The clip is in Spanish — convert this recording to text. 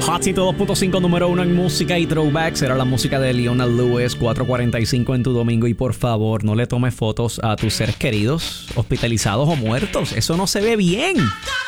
Hot 2.5 número 1 en música y throwbacks. Era la música de Leona Lewis, 4:45 en tu domingo. Y por favor, no le tomes fotos a tus seres queridos, hospitalizados o muertos. Eso no se ve bien.